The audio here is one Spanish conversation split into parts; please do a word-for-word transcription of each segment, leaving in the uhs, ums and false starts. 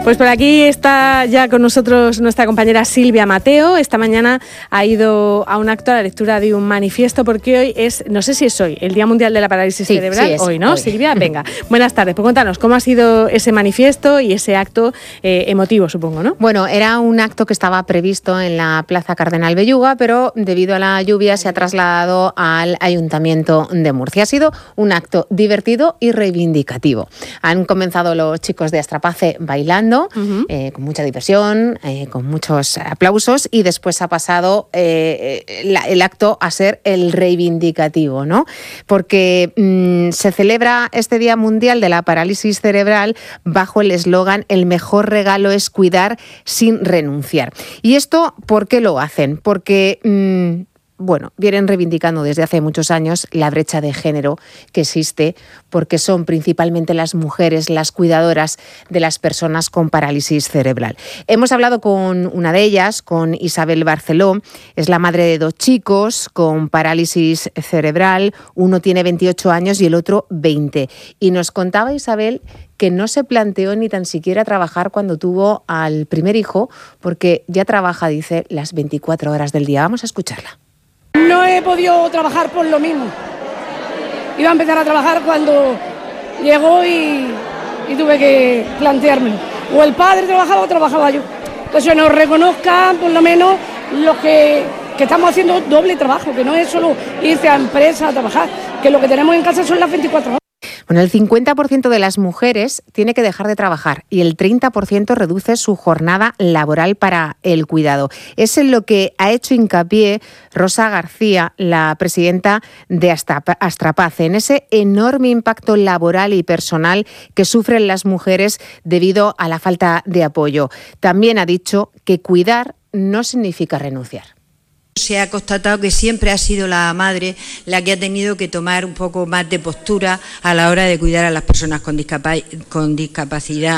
Pues por aquí está ya con nosotros nuestra compañera Silvia Mateo. Esta mañana ha ido a un acto a la lectura de un manifiesto, porque hoy es, no sé si es hoy, el Día Mundial de la Parálisis sí, Cerebral. Sí es, hoy, ¿no, hoy. Silvia? Venga, buenas tardes. Pues cuéntanos, ¿cómo ha sido ese manifiesto y ese acto eh, emotivo, supongo, ¿no? Bueno, era un acto que estaba previsto en la Plaza Cardenal Belluga, pero debido a la lluvia se ha trasladado al Ayuntamiento de Murcia. Ha sido un acto divertido y reivindicativo. Han comenzado los chicos de Astrapace bailando, Uh-huh. eh, con mucha diversión, eh, con muchos aplausos, y después ha pasado eh, la, el acto a ser el reivindicativo, ¿no? Porque mmm, se celebra este Día Mundial de la Parálisis Cerebral bajo el eslogan "El mejor regalo es cuidar sin renunciar". ¿Y esto por qué lo hacen? Porque mmm, bueno, vienen reivindicando desde hace muchos años la brecha de género que existe, porque son principalmente las mujeres las cuidadoras de las personas con parálisis cerebral. Hemos hablado con una de ellas, con Isabel Barceló. Es la madre de dos chicos con parálisis cerebral. Uno tiene veintiocho años y el otro veinte. Y nos contaba Isabel que no se planteó ni tan siquiera trabajar cuando tuvo al primer hijo, porque ya trabaja, dice, las veinticuatro horas del día. Vamos a escucharla. No he podido trabajar por lo mismo. Iba a empezar a trabajar cuando llegó y, y tuve que planteármelo. O el padre trabajaba o trabajaba yo. Entonces nos reconozcan por lo menos los que, que estamos haciendo doble trabajo, que no es solo irse a empresa a trabajar, que lo que tenemos en casa son las veinticuatro horas. Bueno, el cincuenta por ciento de las mujeres tiene que dejar de trabajar y el treinta por ciento reduce su jornada laboral para el cuidado. Es en lo que ha hecho hincapié Rosa García, la presidenta de Astrapace, en ese enorme impacto laboral y personal que sufren las mujeres debido a la falta de apoyo. También ha dicho que cuidar no significa renunciar. Se ha constatado que siempre ha sido la madre la que ha tenido que tomar un poco más de postura a la hora de cuidar a las personas con, discapa- con discapacidad,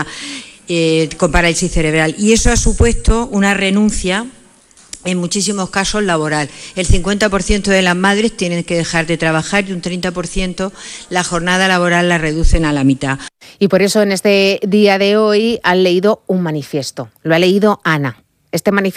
eh, con parálisis cerebral. Y eso ha supuesto una renuncia, en muchísimos casos, laboral. El cincuenta por ciento de las madres tienen que dejar de trabajar y un treinta por ciento la jornada laboral la reducen a la mitad. Y por eso en este día de hoy han leído un manifiesto. Lo ha leído Ana. Este manifiesto